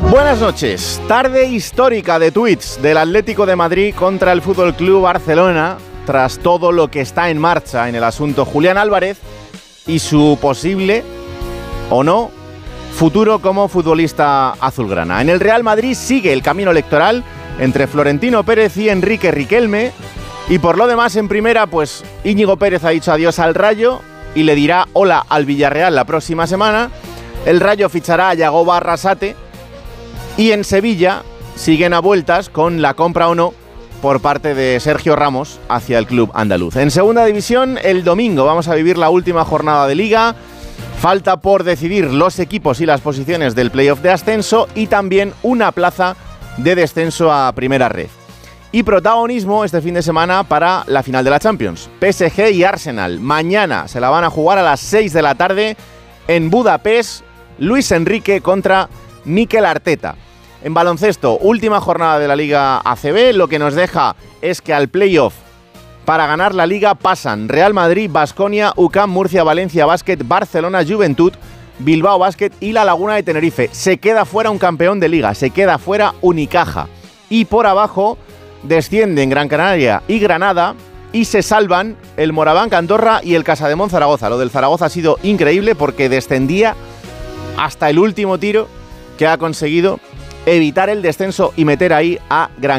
Buenas noches. Tarde histórica de tuits del Atlético de Madrid contra el Fútbol Club Barcelona tras todo lo que está en marcha en el asunto Julián Álvarez y su posible, o no, futuro como futbolista azulgrana. En el Real Madrid sigue el camino electoral entre Florentino Pérez y Enrique Riquelme, y por lo demás en primera, pues Íñigo Pérez ha dicho adiós al Rayo y le dirá hola al Villarreal la próxima semana. El Rayo fichará a Yagoba Arrasate. Y en Sevilla siguen a vueltas con la compra o no por parte de Sergio Ramos hacia el club andaluz. En segunda división, el domingo vamos a vivir la última jornada de Liga. Falta por decidir los equipos y las posiciones del playoff de ascenso y también una plaza de descenso a primera red. Y protagonismo este fin de semana para la final de la Champions. PSG y Arsenal. Mañana se la van a jugar a las 6 de la tarde en Budapest. Luis Enrique contra Mikel Arteta. En baloncesto, última jornada de la Liga ACB, lo que nos deja es que al playoff para ganar la Liga pasan Real Madrid, Baskonia, UCAM, Murcia, Valencia Basket, Barcelona, Juventud, Bilbao Basket y La Laguna de Tenerife. Se queda fuera un campeón de Liga, se queda fuera Unicaja. Y por abajo descienden Gran Canaria y Granada y se salvan el Morabanc Andorra y el Casademont Zaragoza. Lo del Zaragoza ha sido increíble porque descendía hasta el último tiro que ha conseguido evitar el descenso y meter ahí a Gran